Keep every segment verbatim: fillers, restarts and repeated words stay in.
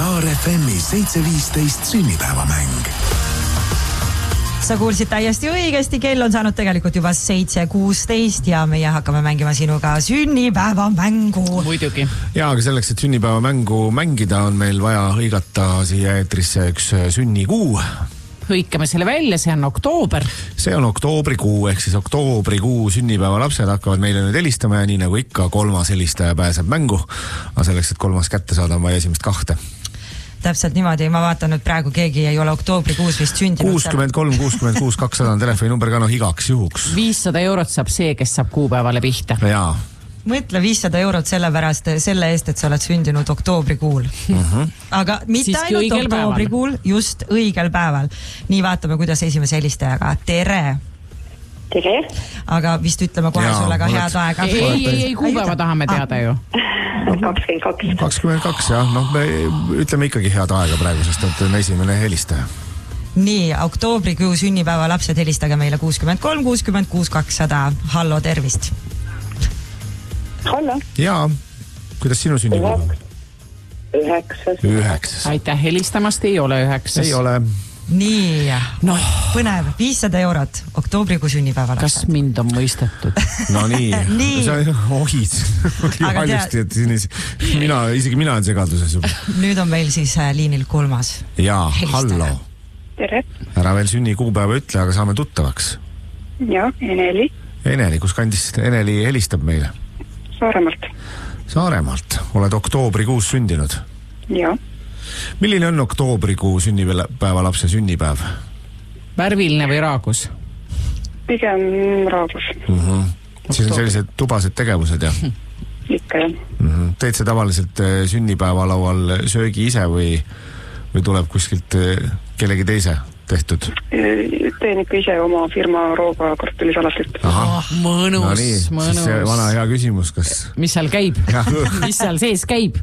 Star F M-i seitse viisteist sünnipäevamäng. Sa kuulsid täiesti õigesti, kell on saanud tegelikult juba seitse kuusteist ja meie hakkame mängima sinuga sünnipäevamängu. Muidugi. Ja, aga selleks, et sünnipäevamängu mängida, on meil vaja hõigata siia eetrisse üks sünnikuu. Hõikame selle välja, see on oktoober. See on oktoobrikuu, ehk siis oktoobrikuu sünnipäevalapsed hakkavad meile nüüd helistama ja nii nagu ikka kolmas helistaja pääseb mängu. Aga selleks, et kolmas kätte saada, on vaja esimest kahte. Täpselt niimoodi, ma vaatan nüüd praegu keegi ei ole oktoobrikuus vist sündinud. kuuskümmend kolm kuuskümmend kuus kakssada on telefoni number ka noh igaks juhuks. viissada eurot saab see, kes saab kuupäevale pihta. Jaa. Mõtle viissada eurot selle pärast, selle eest, et sa oled sündinud oktoobrikuul. Uh-huh. Aga mitte Siiski ainult oktoobrikuul, just õigel päeval. Nii vaatame, kuidas esimese helistajaga. Tere! Tere! Aga vist ütleme kohe Jaa, sulle ka oled... head aega. Ei, ei, ei, ei kuupäeva tahame teada ju. kakskümmend kaks. kakskümmend kaks, jah. Noh, me ütleme ikkagi head aega praegu, sest et on esimene helistaja. Nii, oktoobrikuu sünnipäeva lapsed helistage meile kuuskümmend kolm kuuskümmend kuus kakssada. Hallo, tervist! Hallo. Jaa, kuidas sinu sünnikuul on? Üheksas. Üheksas. Aitäh helistamast, ei ole üheksas. Ei ole. Nii, no. Põnev, viissada eurot oktoobrikuu sünnipäeva lapsed. Kas mind on mõistetud? No nii, nii. Sa ohid valjusti, et sinis, mina, isegi mina olen segaduses juba. Nüüd on meil siis liinil kolmas. Jaa, hallo. Tere. Ära veel sünni kuupäeva ütle, aga saame tuttavaks. Jaa, Eneli. Eneli, kus kandis Eneli helistab meile? Saaremaalt. Saaremaalt. Oled oktoobrikuus sündinud? Jaa. Milline on oktoobrikuu sünnipäeva lapse sünnipäev? Värviline või raagus? Pigem raagus. Uh-huh. Siis on sellised tubased tegevused, jah? Ikka, jah. Uh-huh. Teed sa tavaliselt sünnipäevalaual söögi ise või, või tuleb kuskilt kellegi teise tehtud? Teen ikka ise oma firma rooga kartulisalatit. Oh, mõnus, no nii, mõnus. Siis see vana hea küsimus, kas... Mis seal käib? Mis seal sees käib?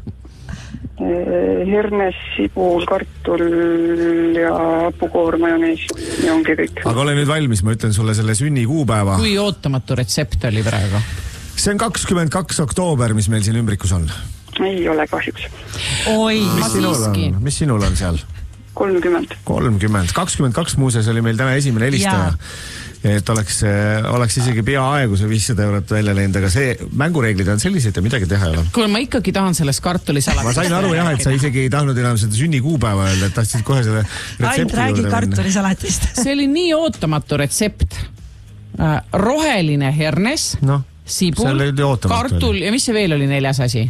Hernes, sibul, kartul ja hapukoor, majonees ja ongi kõik. Aga ole nüüd valmis, ma ütlen sulle selle sünni kuupäeva. Kui ootamatu retsept oli praegu? See on kakskümmend kaks oktoober, mis meil siin ümbrikus on. Ei ole kahjuks. Oi, mis sinul on, mis sinul on seal? kolmkümmend. kolmkümmend. kakskümmend kaks muuseas oli meil täna esimene helistaja. Et oleks, oleks isegi peaaegu see viissada eurot välja läinud, aga see mängureeglid on sellised ja midagi teha ei ole. Kuule, ma ikkagi tahan sellest kartulisalatist. Ma sain aru jah, et sa isegi ei tahtnud enam seda sünni kuupäeva öelda, et tahtsid kohe selle retsepti ainult räägi kartulisalatist. See oli nii ootamatu retsept. Roheline hernes, no, sibul, kartul oli. Ja mis see veel oli neljas asi?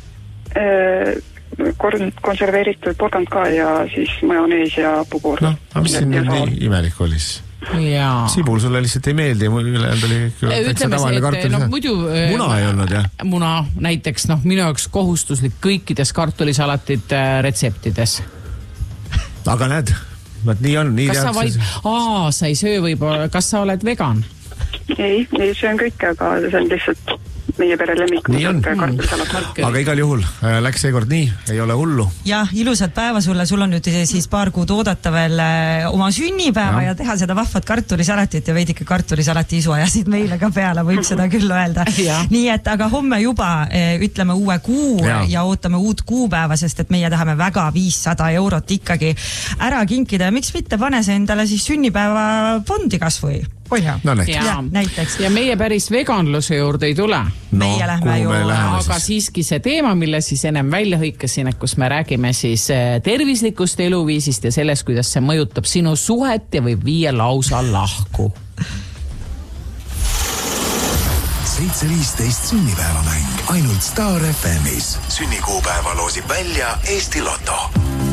Konserveeritud porgand ka ja siis majonees ja hapukoor. No, aga mis siin nii imelik oli siis? Jaa. Sibul sulle lihtsalt ei meeldi ja ülejäänud oli täitsa tavaline kartulis. No, muidu, muna ei olnud, jah? Muna näiteks, noh, minu jaoks kohustuslik kõikides kartulisalatid retseptides. Aga näed, nii on. Nii kas sa vaid, aa, sa ei söö võib-olla, kas sa oled vegan? Ei, ei söön kõik, aga see on lihtsalt meie pere lemmik. Nii on. Aga igal juhul läks seekord nii, ei ole hullu. Ja, ilusat päeva sulle, sul on nüüd siis paar kuud oodata veel oma sünnipäeva ja, ja teha seda vahvat kartulisalatit ja veidike kartulisalati isu ajasid meile ka peale, võib seda küll öelda. Nii et, aga homme juba ütleme uue kuu ja. ja ootame uut kuupäeva, sest et meie tahame väga viissada eurot ikkagi ära kinkida ja miks mitte pane see endale siis sünnipäeva fondi kas või? No, näiteks. Ja, ja, näiteks. ja meie päris veganluse juurde ei tule. No, meie lähme ju. Aga siis? siiski see teema, mille siis ennem välja hõikasin, et kus me räägime siis tervislikust eluviisist ja sellest, kuidas see mõjutab sinu suhet ja võib viia lausa lahku. seitse viisteist sünnipäevamäng ainult Star F M-is. Sünnikuupäeva loosib välja Eesti Loto.